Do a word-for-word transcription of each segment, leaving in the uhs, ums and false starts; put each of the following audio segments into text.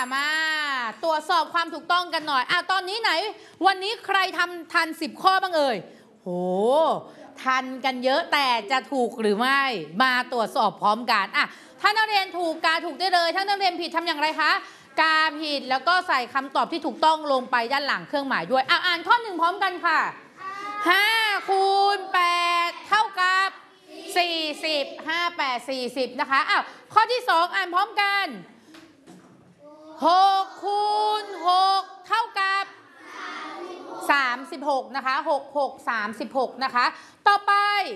มาตรวจสอบความถูกต้องกันหน่อยอ่ะตอนนี้ไหนวันนี้ใครทำทันสิบข้อบ้างเอ่ยโหทันกันเยอะแต่จะถูกหรือไม่มาตรวจสอบพร้อมกันอ่ะถ้านักเรียนถูกกาถูกได้เลยถ้านักเรียนผิดทำอย่างไรคะกาผิดแล้วก็ใส่คำตอบที่ถูกต้องลงไปด้านหลังเครื่องหมายด้วยอ่ะอ่านข้อหนึ่งพร้อมกันค่ะห้าคูณแปดเท่ากับสี่สิบ ห้า แปด สี่สิบนะคะอ้าวข้อที่สองอ่านพร้อมกันหกคูณหกเท่ากับสามสิบหกนะคะหก หก สามสิบหกนะคะต่อไป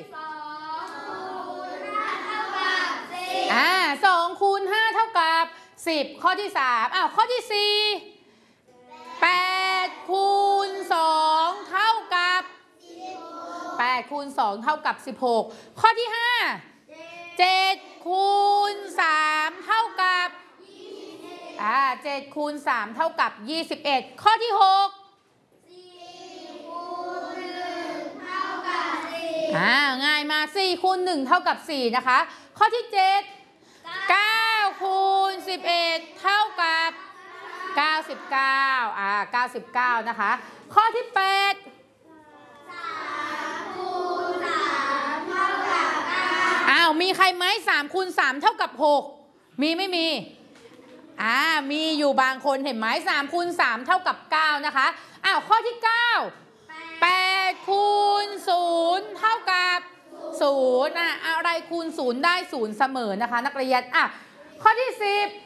อ่าสองคูณห้าเท่ากับสิบข้อที่สามอ้าวข้อที่สี่แปดคูณสองเท่ากับแปดคูณสองเท่ากับสิบหกข้อที่ห้าเจ็ดคูณสามเท่ากับอ่าเจ็ดคูณสามเท่ากับยี่สิบเอ็ดข้อที่หกอ่าง่ายมาสี่คูณหนึ่งเท่ากับสี่นะคะข้อที่เจ็ดเก้าคูณสิบเอ็ดเท่ากับเก้าสิบเก้าอ่าเก้าสิบเก้านะคะข้อที่แปดอ้าวมีใครไหมสามคูณสามเท่ากับหกมีไม่มีอ่ามีอยู่บางคนเห็นไหมสามคูณสามเท่ากับเก้านะคะอ้าวข้อที่เก้าแปดคูณศูนย์เท่ากับศูนย์อ่ะอะไรคูณศูนย์ได้ศูนย์เสมอนะคะนักเรียนอ่ะข้อที่สิบ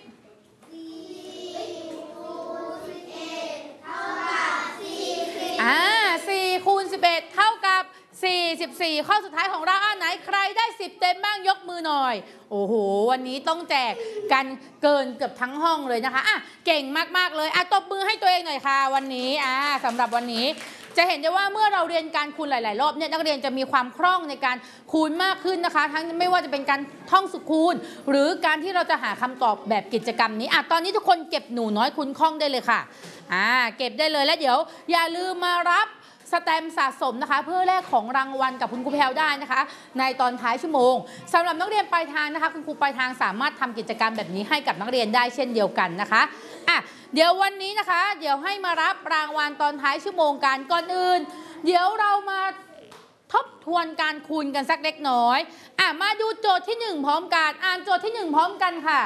อ่าสี่คูณสิบเอ็ดเท่ากับสี่สิบสี่ข้อสุดท้ายของเราอ่ะไหนใครได้สิบเต็มบ้างยกมือหน่อยโอ้โหวันนี้ต้องแจกกันเกินเกือบทั้งห้องเลยนะคะอ่ะเก่งมากๆเลยอ่ะตบมือให้ตัวเองหน่อยค่ะวันนี้อ่าสำหรับวันนี้จะเห็นได้ว่าเมื่อเราเรียนการคูณหลายๆรอบเนี่ยนักเรียนจะมีความคล่องในการคูณมากขึ้นนะคะทั้งไม่ว่าจะเป็นการท่องสุขคูณหรือการที่เราจะหาคำตอบแบบกิจกรรมนี้อ่ะตอนนี้ทุกคนเก็บหนูน้อยคูณคล่องได้เลยค่ะอ่าเก็บได้เลยแล้วเดี๋ยวอย่าลืมมารับสแตมป์สะสมนะคะเพื่อแลกของรางวัลกับคุณครูแพรวได้นะคะในตอนท้ายชั่วโมงสำหรับนักเรียนปลายทางนะคะคุณครูปลายทางสามารถทำกิจกรรมแบบนี้ให้กับนักเรียนได้เช่นเดียวกันนะคะอ่ะเดี๋ยววันนี้นะคะเดี๋ยวให้มารับรางวัลตอนท้ายชั่วโมงกันก่อนอื่นเดี๋ยวเรามาทบทวนการคูณกันสักเล็กน้อยอ่ะมาดูโจทย์ที่หนึ่งพร้อมกันอ่านโจทย์ที่หนึ่งพร้อมกันค่ะ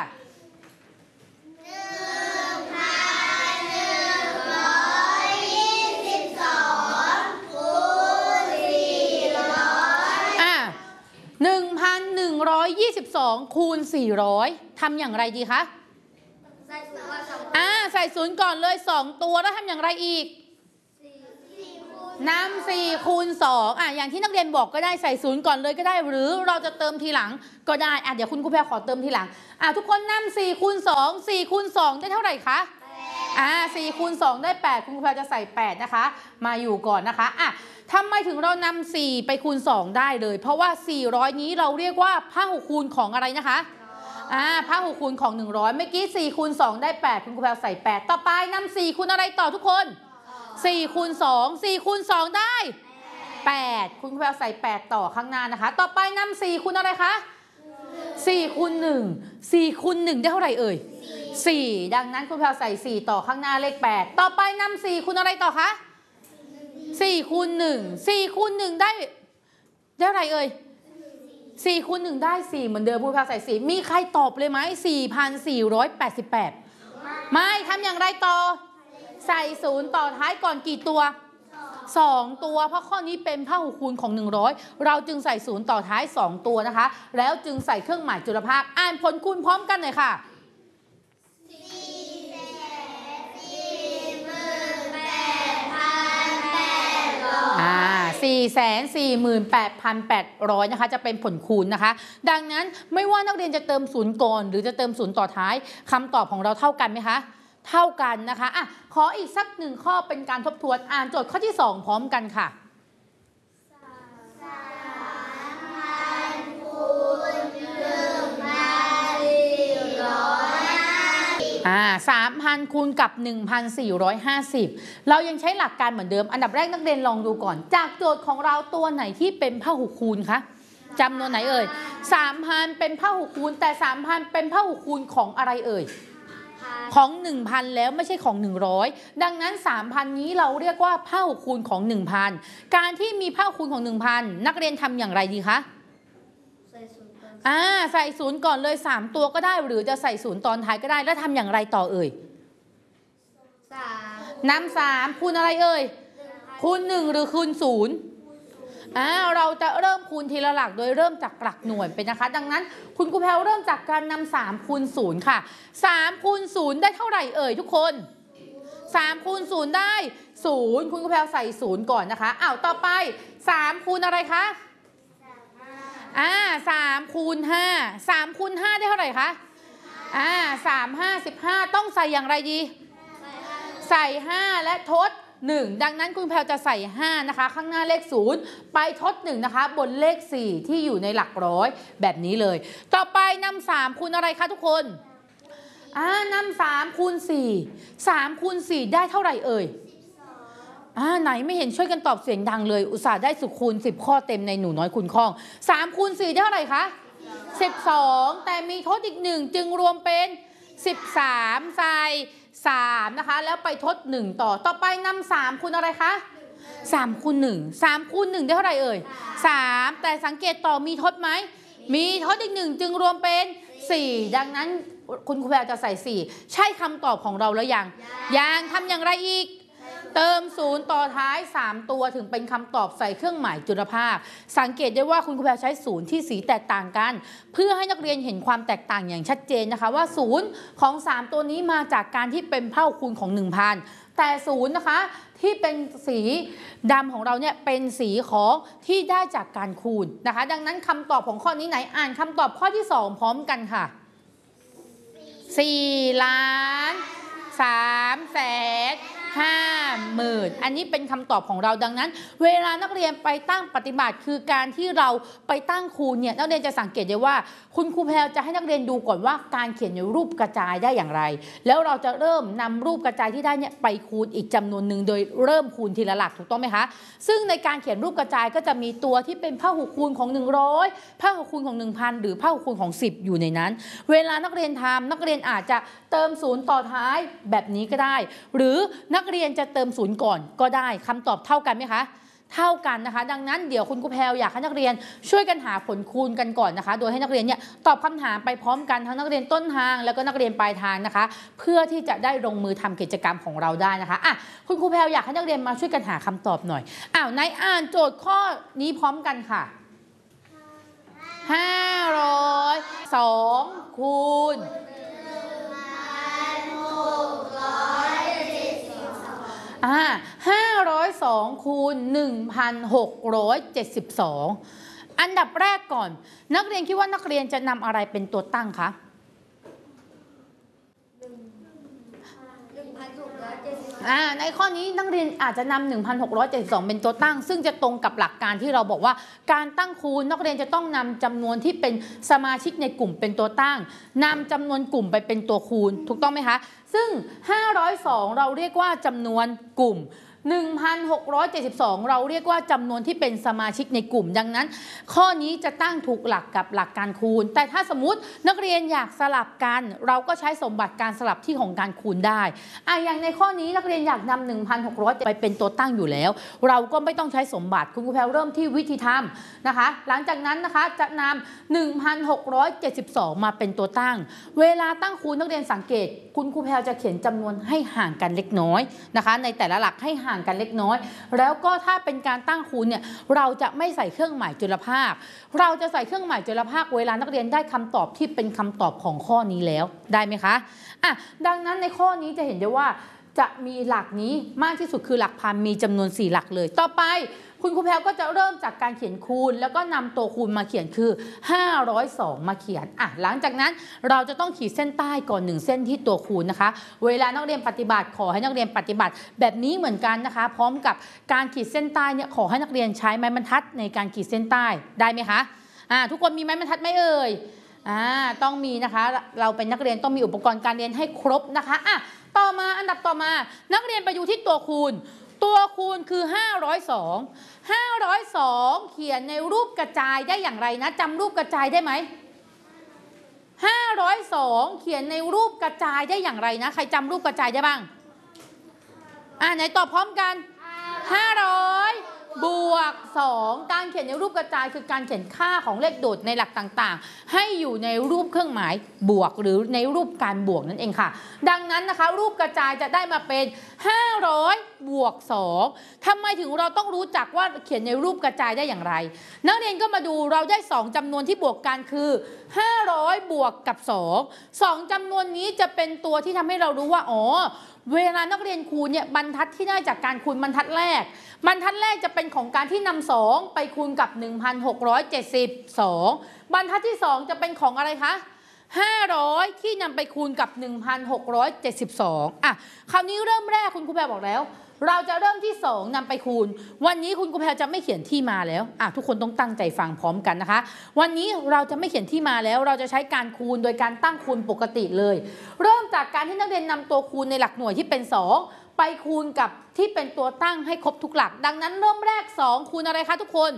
หนึ่งพันหนึ่งร้อยยี่สิบสองคูณสี่ร้อยทำอย่างไรดีคะใส่ศูนย์ก่อนอ่าใส่ศูนย์ก่อนเลยสองตัวแล้วทำอย่างไรอีกนำสี่คูณสองอ่ะอย่างที่นักเรียนบอกก็ได้ใส่ศูนย์ก่อนเลยก็ได้หรือเราจะเติมทีหลังก็ได้อ่ะเดี๋ยวคุณครูแพรขอเติมทีหลังอ่ะทุกคนนำสี่คูณสองสี่คูณสองได้เท่าไหร่คะอ่าสี่คูณสองได้แปดคุณครูแพรจะใส่แปดนะคะมาอยู่ก่อนนะคะอ่ะทำไมถึงเรานำสี่ไปคูณสองได้เลยเพราะว่าสี่ร้อยนี้เราเรียกว่าพหุคูณของอะไรนะคะอ่าพหุคูณของหนึ่งร้อยเมื่อกี้สี่คูณสองได้แปดคุณครูแพรใส่แปดต่อไปนำสี่คูณอะไรต่อทุกคนสี่คูณสองสี่คูณสองได้แปดคุณครูแพรใส่แปดต่อข้างหน้านะคะต่อไปนำสี่คูณอะไรคะสี่คูณหนึ่งสี่คูณหนึ่งได้เท่าไหร่เอ่ยสี่ดังนั้นคุณแพรใส่สี่ต่อข้างหน้าเลขแปดต่อไปนำสี่คูณอะไรต่อคะสี่คูณหนึ่งสี่คูณหนึ่งได้ได้อะไรเอ่ยสี่คูณหนึ่งได้สี่เหมือนเดิมคุณแพรใส่สี่มีใครตอบเลยไหมสี่พันสี่ร้อยแปดสิบแปดไม่ทำอย่างไรต่อใส่ศูนย์ต่อท้ายก่อนกี่ตัวสองตัวเพราะข้อนี้เป็นพหุคูณของหนึ่งร้อยเราจึงใส่ศูนย์ต่อท้ายสองตัวนะคะแล้วจึงใส่เครื่องหมายจุลภาคอ่านผลคูณพร้อมกันเลยค่ะสี่แสนสี่หมื่นแปดพันแปดร้อยนะคะจะเป็นผลคูณนะคะดังนั้นไม่ว่านักเรียนจะเติมศูนย์ก่อนหรือจะเติมศูนย์ต่อท้ายคำตอบของเราเท่ากันไหมคะเท่ากันนะคะอ่ะขออีกสักหนึ่งข้อเป็นการทบทวนอ่านโจทย์ข้อที่สองพร้อมกันค่ะอ่าสามพันคูณกับ หนึ่งพันสี่ร้อยห้าสิบ เรายังใช้หลักการเหมือนเดิมอันดับแรกนักเรียนลองดูก่อนจากโจทย์ของเราตัวไหนที่เป็นพหุคูณคะจำนวนไหนเอ่ย สามพัน เป็นพหุคูณแต่ สามพัน เป็นพหุคูณของอะไรเอ่ย พของ หนึ่งพัน แล้วไม่ใช่ของ หนึ่งร้อย ดังนั้น สามพัน นี้เราเรียกว่าเผ่าคูณของ หนึ่งพัน การที่มีเผ่าคูณของ หนึ่งพัน นักเรียนทำอย่างไรดีคะอ่าใส่ศูนย์ก่อนเลยสามตัวก็ได้หรือจะใส่ศูนย์ตอนท้ายก็ได้แล้วทำอย่างไรต่อเอ่ยนำสามคูณอะไรเอ่ยคูณหนึ่งหรือคูณศูนย์อ่าเราจะเริ่มคูณทีละหลักโดยเริ่มจากหลักหน่วยเป็นนะคะดังนั้นคุณครูแพรวเริ่มจากการนำสามคูณศูนย์ค่ะสามคูณศูนย์ได้เท่าไหร่เอ่ยทุกคนสามคูณศูนย์ได้ศูนย์คุณครูแพรวใส่ศูนย์ก่อนนะคะอ้าวต่อไปสามคูณอะไรคะอ่าสามคูณห้าสามคูณห้าได้เท่าไหร่คะอ่าสามห้าสิบห้าต้องใส่อย่างไรดีใส่ห้าและทดหนึ่งดังนั้นคุณแพรวจะใส่ห้านะคะข้างหน้าเลขศูนย์ไปทดหนึ่งนะคะบนเลขสี่ที่อยู่ในหลักร้อยแบบนี้เลยต่อไปนำสามคูณอะไรคะทุกคนอ่านำสามคูณสี่สามคูณสี่ได้เท่าไหร่เอ่ยอ่าไหนไม่เห็นช่วยกันตอบเสียงดังเลยอุตส่าห์ได้สุขคูณสิบข้อเต็มในหนูน้อยคูณคล่องสามคูณสี่ได้เท่าไหร่คะสิบสองแต่มีทดอีกหนึ่งจึงรวมเป็นสิบสามใส่สามนะคะแล้วไปทดหนึ่งต่อต่อไปนำสามคูณอะไรคะสามคูณหนึ่งสามคูณหนึ่งได้เท่าไหร่เอ่ยสามแต่สังเกตต่อมีทดไหมมีทดอีกหนึ่งจึงรวมเป็นสี่ดังนั้นคุณครูแพรจะใส่สี่ใช่คำตอบของเราแล้วยังยังทำอย่างไรอีกเติมศูนย์ต่อท้ายสามตัวถึงเป็นคำตอบใส่เครื่องหมายจุลภาคสังเกตได้ว่าคุณครูแพรใช้ศูนย์ที่สีแตกต่างกันเพื่อให้นักเรียนเห็นความแตกต่างอย่างชัดเจนนะคะว่าศูนย์ของสามตัวนี้มาจากการที่เป็นเผ่าคูณของ หนึ่งพัน แต่ศูนย์นะคะที่เป็นสีดำของเราเนี่ยเป็นสีของที่ได้จากการคูณนะคะดังนั้นคำตอบของข้อนี้ไหนอ่านคำตอบข้อที่สองพร้อมกันค่ะสี่ล้านสามแสนห้าหมื่นอันนี้เป็นคำตอบของเราดังนั้นเวลานักเรียนไปตั้งปฏิบัติคือการที่เราไปตั้งคูณเนี่ยนักเรียนจะสังเกตได้ว่าคุณครูแพรจะให้นักเรียนดูก่อนว่าการเขียนในรูปกระจายได้อย่างไรแล้วเราจะเริ่มนำรูปกระจายที่ได้เนี่ยไปคูณอีกจำนวนหนึ่งโดยเริ่มคูณทีละหลักถูกต้องไหมคะซึ่งในการเขียนรูปกระจายก็จะมีตัวที่เป็นพหูคูณของหนึ่งร้อยพหูคูณของ หนึ่งพัน หรือพหูคูณของสิบอยู่ในนั้นเวลานักเรียนทำนักเรียนอาจจะเติมศูนย์ต่อท้ายแบบนี้ก็ได้หรือนักเรียนจะเติมศูนย์ก่อนก็ได้คำตอบเท่ากันไหมคะเท่ากันนะคะดังนั้นเดี๋ยวคุณครูแพรอยากให้นักเรียนช่วยกันหาผลคูณกันก่อนนะคะโดยให้นักเรียนเนี่ยตอบคำถามไปพร้อมกันทั้งนักเรียนต้นทางแล้วก็นักเรียนปลายทางนะคะเพื่อที่จะได้ลงมือทำกิจกรรมของเราได้นะคะอ่ะคุณครูแพรอยากให้นักเรียนมาช่วยกันหาคำตอบหน่อยอ้าวในอ่านโจทย์ข้อนี้พร้อมกันค่ะห้าร้อยสองคูณอ่าห้าร้อยสองคูณหนึ่งพันหกร้อยเจ็ดสิบสองอันดับแรกก่อนนักเรียนคิดว่านักเรียนจะนำอะไรเป็นตัวตั้งคะอ่าในข้อนี้นักเรียนอาจจะนำ หนึ่งพันหกร้อยเจ็ดสิบสอง เป็นตัวตั้งซึ่งจะตรงกับหลักการที่เราบอกว่าการตั้งคูณนักเรียนจะต้องนำจำนวนที่เป็นสมาชิกในกลุ่มเป็นตัวตั้งนำจำนวนกลุ่มไปเป็นตัวคูณถูกต้องไหมคะซึ่งห้าร้อยสองเราเรียกว่าจำนวนกลุ่ม หนึ่งพันหกร้อยเจ็ดสิบสอง เราเรียกว่าจำนวนที่เป็นสมาชิกในกลุ่มดังนั้นข้อนี้จะตั้งถูกหลักกับหลักการคูณแต่ถ้าสมมตินักเรียนอยากสลับกันเราก็ใช้สมบัติการสลับที่ของการคูณได้อ่ะอย่างในข้อนี้นักเรียนอยากนำ หนึ่งพันหกร้อย ไปเป็นตัวตั้งอยู่แล้วเราก็ไม่ต้องใช้สมบัติคุณครูแพรเริ่มที่วิธีทำนะคะหลังจากนั้นนะคะจะนำ หนึ่งพันหกร้อยเจ็ดสิบสอง มาเป็นตัวตั้งเวลาตั้งคูณนักเรียนสังเกตคุณครูแพรจะเขียนจำนวนให้ห่างกันเล็กน้อยนะคะในแต่ละหลักให้ห่างกันเล็กน้อยแล้วก็ถ้าเป็นการตั้งคูณเนี่ยเราจะไม่ใส่เครื่องหมายจุลภาคเราจะใส่เครื่องหมายจุลภาคเวลานักเรียนได้คำตอบที่เป็นคำตอบของข้อนี้แล้วได้ไหมคะอ่ะดังนั้นในข้อนี้จะเห็นได้ว่าจะมีหลักนี้มากที่สุดคือหลักพันมีจำนวนสี่หลักเลยต่อไปคุณครูแพรก็จะเริ่มจากการเขียนคูณแล้วก็นำตัวคูณมาเขียนคือห้าร้อยสองมาเขียนอ่ะหลังจากนั้นเราจะต้องขีดเส้นใต้ก่อนหนึ่งเส้นที่ตัวคูณนะคะเวลานักเรียนปฏิบัติขอให้นักเรียนปฏิบัติแบบนี้เหมือนกันนะคะพร้อมกับการขีดเส้นใต้เนี่ยขอให้นักเรียนใช้ไม้บรรทัดในการขีดเส้นใต้ได้ไหมคะอ่าทุกคนมีไม้บรรทัดไหมเอ่ยอ่าต้องมีนะคะเราเป็นนักเรียนต้องมีอุปกรณ์การเรียนให้ครบนะคะอ่ะต่อมาอันดับต่อมานักเรียนไปดูที่ตัวคูณตัวคูณคือห้าร้อยสอง ห้าร้อยสองเขียนในรูปกระจายได้อย่างไรนะจำรูปกระจายได้ไหมห้าร้อยสองเขียนในรูปกระจายได้อย่างไรนะใครจำรูปกระจายได้บ้างอ่าไหนตอบพร้อมกันห้าร้อยบวกสองการเขียนในรูปกระจายคือการเขียนค่าของเลขโดดในหลักต่างๆให้อยู่ในรูปเครื่องหมายบวกหรือในรูปการบวกนั่นเองค่ะดังนั้นนะคะรูปกระจายจะได้มาเป็นห้าร้อยบวกสองทำไมถึงเราต้องรู้จักว่าเขียนในรูปกระจายได้อย่างไรนักเรียนก็มาดูเราได้สองจำนวนที่บวกกันคือห้าร้อยบวกกับสอง สองจำนวนนี้จะเป็นตัวที่ทำให้เรารู้ว่าอ๋อเวลานักเรียนคูณเนี่ยบรรทัดที่ได้จากการคูณบรรทัดแรกบรรทัดแรกจะเป็นของการที่นำสองไปคูณกับ หนึ่งพันหกร้อยเจ็ดสิบสอง บรรทัดที่สองจะเป็นของอะไรคะห้าร้อยที่นำไปคูณกับ หนึ่งพันหกร้อยเจ็ดสิบสอง อ่ะคราวนี้เริ่มแรกคุณครูแพรบอกแล้วเราจะเริ่มที่สองนำไปคูณวันนี้คุณครูแพรจะไม่เขียนที่มาแล้วอ่ะทุกคนต้องตั้งใจฟังพร้อมกันนะคะวันนี้เราจะไม่เขียนที่มาแล้วเราจะใช้การคูณโดยการตั้งคูณปกติเลยเริ่มจากการที่นักเรียนนำตัวคูณในหลักหน่วยที่เป็นสองไปคูณกับที่เป็นตัวตั้งให้ครบทุกหลักดังนั้นเริ่มแรกสองคูณอะไรคะทุกคน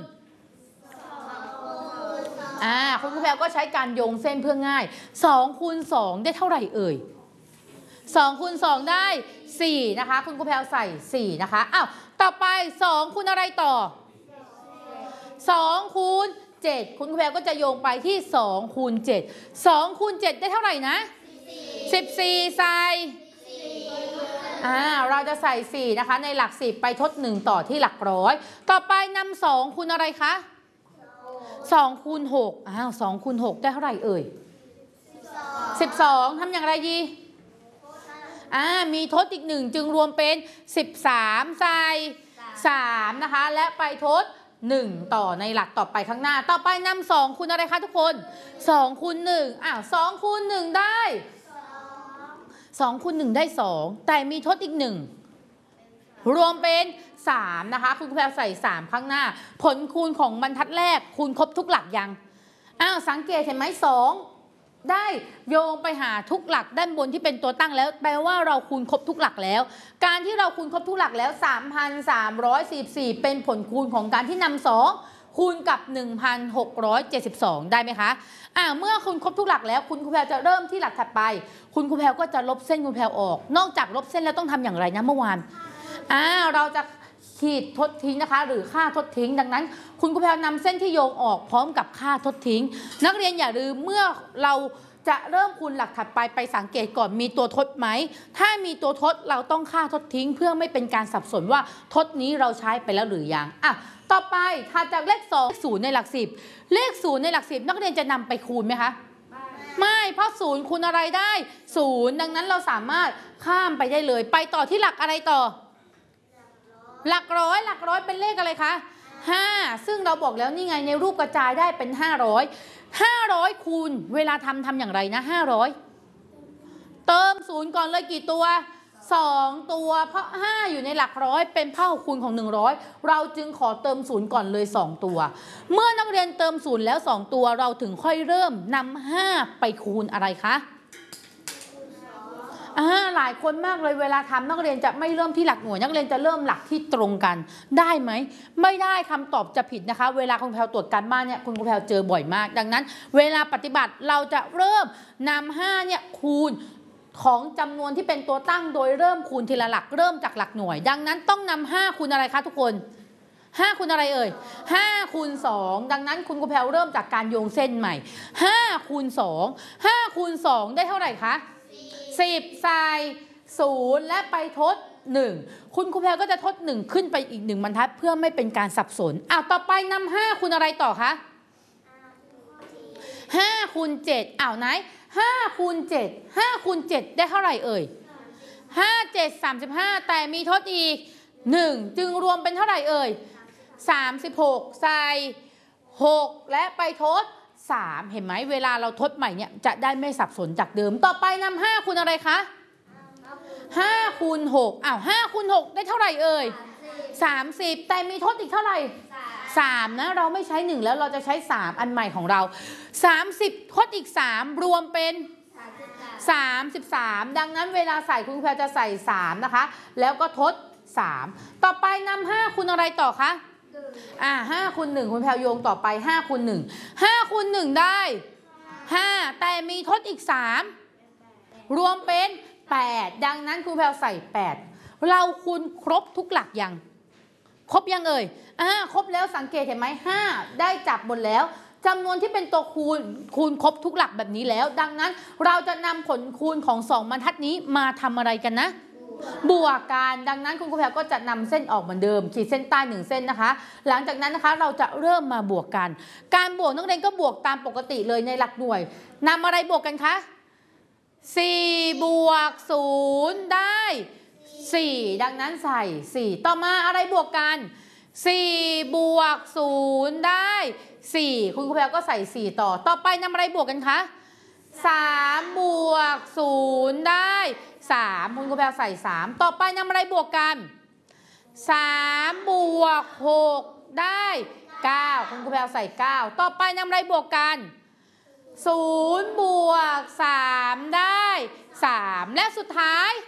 อ่าคุณครูแพรก็ใช้การโยงเส้นเพื่อง่ายสองคูณสองได้เท่าไหร่เอ่ยสองคูณสองได้สี่นะคะคุณครูแพรใส่สี่นะคะอ้าวต่อไปสองคูณอะไรต่อสองคูณเจ็ดคุณครูแพรก็จะโยงไปที่สองคูณเจ็ด สองคูณเจ็ดได้เท่าไหร่นะสิบสี่ใส่อ่าเราจะใส่สี่นะคะในหลักสิบไปทดหนึ่งต่อที่หลักร้อยต่อไปนำสองคูณอะไรคะสองคูณหกอ้าวสองคูณหกได้เท่าไหร่เอ่ยสิบสองทำอย่างไรดีอ่ามีทดอีกหนึ่งจึงรวมเป็นสิบสามใส่สามนะคะและไปทดหนึ่งต่อในหลักต่อไปข้างหน้าต่อไปนำสองคูณอะไรคะทุกคนสองคูณหนึ่งอ้าวสองคูณหนึ่งได้สองคูณหนึ่งได้สองแต่มีทดอีกหนึ่งรวมเป็นสามนะคะคุณครูแพรใส่สามข้างหน้าผลคูณของบรรทัดแรกคูณครบทุกหลักยังอ้าวสังเกตเห็นไหมสองได้โยงไปหาทุกหลักด้านบนที่เป็นตัวตั้งแล้วแปลว่าเราคูณครบทุกหลักแล้วการที่เราคูณครบทุกหลักแล้ว สามพันสามร้อยสี่สิบสี่ เป็นผลคูณของการที่นำสองคูณกับ หนึ่งพันหกร้อยเจ็ดสิบสอง ได้ไหมคะอ่าเมื่อคูณครบทุกหลักแล้วคุณครูแพรจะเริ่มที่หลักถัดไปคุณครูแพรก็จะลบเส้นคุณแพรออกนอกจากลบเส้นแล้วต้องทำอย่างไรนะเมื่อวานอ่าเราจะขีดทดทิ้งนะคะหรือค่าทดทิ้งดังนั้นคุณครูแพรนำเส้นที่โยงออกพร้อมกับค่าทดทิ้งนักเรียนอย่าลืมเมื่อเราจะเริ่มคูณหลักถัดไปไปสังเกตก่อนมีตัวทดไหมถ้ามีตัวทดเราต้องค่าทดทิ้งเพื่อไม่เป็นการสับสนว่าทดนี้เราใช้ไปแล้วหรือยังอ่ะต่อไปถัดจากเลขสองศูนย์ในหลักสิบเลขศูนย์ในหลักสิบนักเรียนจะนำไปคูณไหมคะไม่เพราะศูนย์คูณอะไรได้ศูนย์ดังนั้นเราสามารถข้ามไปได้เลยไปต่อที่หลักอะไรต่อหลักร้อยหลักร้อยเป็นเลขอะไรคะห้าซึ่งเราบอกแล้วนี่ไงในรูปกระจายได้เป็นห้าร้อย ห้าร้อยคูณเวลาทำทำอย่างไรนะห้าร้อยเติมศูนย์ก่อนเลยกี่ตัวสองตัวเพราะห้าอยู่ในหลักร้อยเป็นเท่าคูณของหนึ่งร้อยเราจึงขอเติมศูนย์ก่อนเลยสองตัวเมื่อนักเรียนเติมศูนย์แล้วสองตัวเราถึงค่อยเริ่มนำห้าไปคูณอะไรคะอ่าหลายคนมากเลยเวลาทำนักเรียนจะไม่เริ่มที่หลักหน่วยนักเรียนจะเริ่มหลักที่ตรงกันได้ไหมไม่ได้คำตอบจะผิดนะคะเวลาคุณแพรวตรวจการบ้านเนี่ยคุณแพรวเจอบ่อยมากดังนั้นเวลาปฏิบัติเราจะเริ่มนำห้าเนี่ยคูณของจำนวนที่เป็นตัวตั้งโดยเริ่มคูณทีละหลักเริ่มจากหลักหน่วยดังนั้นต้องนำห้าคูณอะไรคะทุกคนห้าคูณอะไรเอ่ยห้าคูณสองดังนั้นคุณครูแพรวเริ่มจากการโยงเส้นใหม่ห้าคูณสอง ห้าคูณสองได้เท่าไหร่คะสิบใส่ศูนย์และไปทดหนึ่งคุณครูแพรก็จะทดหนึ่งขึ้นไปอีกหนึ่งบรรทัดเพื่อไม่เป็นการสับสนอ้าวต่อไปนำห้าคูณอะไรต่อคะห้าคูณเจ็ดอ้าวไหนห้าคูณเจ็ด ห้าคูณเจ็ดได้เท่าไหร่เอ่ยห้า เจ็ด สามสิบห้าแต่มีทดอีกหนึ่งจึงรวมเป็นเท่าไหร่เอ่ยสามสิบหกใส่หกและไปทดสามเห็นไหมเวลาเราทดใหม่เนี่ยจะได้ไม่สับสนจากเดิมต่อไปนำห้าคูณอะไรคะห้าคูณหกอ้าวห้าคูณหกได้เท่าไหร่เอ่ยสามสิบแต่มีทดอีกเท่าไหร่สามนะเราไม่ใช้หนึ่งแล้วเราจะใช้สามอันใหม่ของเราสามสิบทดอีกสามรวมเป็นสามสิบสามดังนั้นเวลาใส่คุณครูแพรจะใส่สามนะคะแล้วก็ทดสามต่อไปนำห้าคูณอะไรต่อคะอ่าห้าคูณหนึ่งคุณแพรโยงต่อไปห้าคูณหนึ่ง ห้าคูณหนึ่งได้ห้าแต่มีทดอีกสามรวมเป็นแปดดังนั้นครูแพรวใส่แปดเราคูณครบทุกหลักยังครบยังเอ่ยอ่าครบแล้วสังเกตเห็นไหมห้าได้จับหมดแล้วจำนวนที่เป็นตัวคูณคูณครบทุกหลักแบบนี้แล้วดังนั้นเราจะนำผลคูณของสองบรรทัดนี้มาทำอะไรกันนะบวกกันดังนั้นคุณครูแพรก็จะนำเส้นออกเหมือนเดิมขีดเส้นใต้หนึ่งเส้นนะคะหลังจากนั้นนะคะเราจะเริ่มมาบวกกันการบวกนักเรียนก็บวกตามปกติเลยในหลักหน่วยนำอะไรบวกกันคะสี่บวกศูนย์ได้สี่ดังนั้นใส่สี่ต่อมาอะไรบวกกันสี่บวกศูนย์ได้สี่คุณครูแพรก็ใส่สี่ต่อต่อไปนำอะไรบวกกันคะสามบวกศูนย์ได้สามคุณครูแพรใส่สามต่อไปนำอะไรบวกกันสามบวกหกได้เก้าคุณครูแพรใส่เก้าต่อไปนำอะไรบวกกันศูนย์บวกสามได้สามและสุดท้าย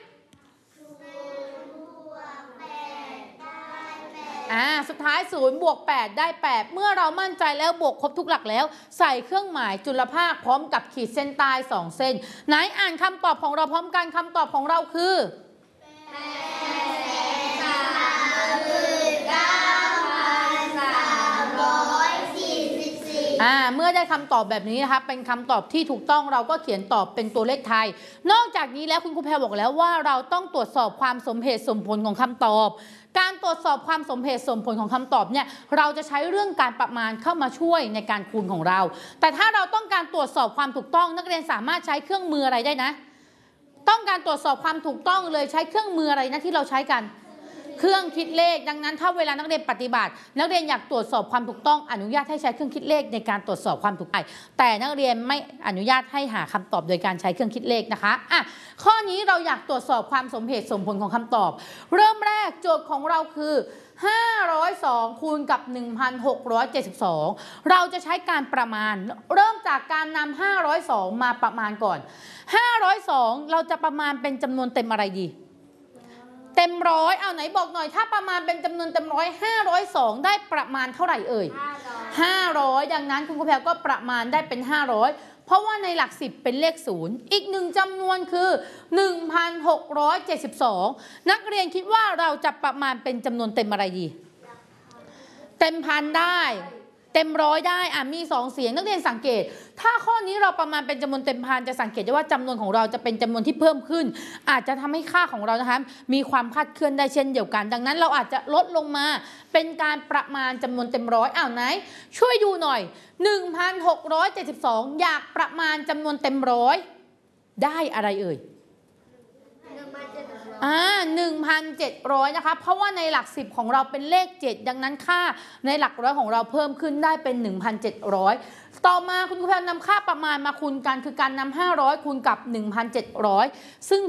อ่าสุดท้ายศูนย์บวกแปดได้แปดเมื่อเรามั่นใจแล้วบวกครบทุกหลักแล้วใส่เครื่องหมายจุลภาคพร้อมกับขีดเส้นใต้สองเส้นไหนอ่านคำตอบของเราพร้อมกันคำตอบของเราคืออ่าเมื่อได้คำตอบแบบนี้นะคะเป็นคำตอบที่ถูกต้องเราก็เขียนตอบเป็นตัวเลขไทยนอกจากนี้แล้วคุณครูแพรบอกแล้วว่าเราต้องตรวจสอบความสมเหตุสมผลของคำตอบการตรวจสอบความสมเหตุสมผลของคำตอบเนี่ยเราจะใช้เรื่องการประมาณเข้ามาช่วยในการคูณของเราแต่ถ้าเราต้องการตรวจสอบความถูกต้องนักเรียนสามารถใช้เครื่องมืออะไรได้นะต้องการตรวจสอบความถูกต้องเลยใช้เครื่องมืออะไรนะที่เราใช้กันเครื่องคิดเลขดังนั้นถ้าเวลานักเรียนปฏิบัตินักเรียนอยากตรวจสอบความถูกต้องอนุญาตให้ใช้เครื่องคิดเลขในการตรวจสอบความถูกต้องแต่นักเรียนไม่อนุญาตให้หาคำตอบโดยการใช้เครื่องคิดเลขนะคะอ่ะข้อนี้เราอยากตรวจสอบความสมเหตุสมผลของคำตอบเริ่มแรกโจทย์ของเราคือห้าร้อยสองคูณกับ หนึ่งพันหกร้อยเจ็ดสิบสอง เราจะใช้การประมาณเริ่มจากการนำห้าร้อยสองมาประมาณก่อนห้าร้อยสองเราจะประมาณเป็นจำนวนเต็มอะไรดีเต็มร้อยเอาไหนบอกหน่อยถ้าประมาณเป็นจำนวนเต็มร้อยห้าร้อยสองได้ประมาณเท่าไหร่เอ่ยห้าร้อยดังนั้นคุณครูแพรก็ประมาณได้เป็นห้าร้อยเพราะว่าในหลักสิบเป็นเลขศูนย์อีกหนึ่งจำนวนคือ หนึ่งพันหกร้อยเจ็ดสิบสอง นักเรียนคิดว่าเราจะประมาณเป็นจำนวนเต็มอะไรดีเต็มพันได้เต็มร้อยได้อ่ะมีสองเสียงนักเรียนสังเกตถ้าข้อนี้เราประมาณเป็นจำนวนเต็มพันจะสังเกตได้ว่าจำนวนของเราจะเป็นจำนวนที่เพิ่มขึ้นอาจจะทำให้ค่าของเรานะคะมีความคลาดเคลื่อนได้เช่นเดียวกันดังนั้นเราอาจจะลดลงมาเป็นการประมาณจำนวนเต็มร้อยอ้าวไหนช่วยดูหน่อย หนึ่งพันหกร้อยเจ็ดสิบสอง อยากประมาณจำนวนเต็มร้อยได้อะไรเอ่ยอ่า หนึ่งพันเจ็ดร้อย นะคะเพราะว่าในหลักสิบของเราเป็นเลขเจ็ดดังนั้นค่าในหลักร้อยของเราเพิ่มขึ้นได้เป็น หนึ่งพันเจ็ดร้อย ต่อมาคุณครูแพรนำค่าประมาณมาคูณกันคือการนำห้าร้อยคูณกับ หนึ่งพันเจ็ดร้อย ซึ่ง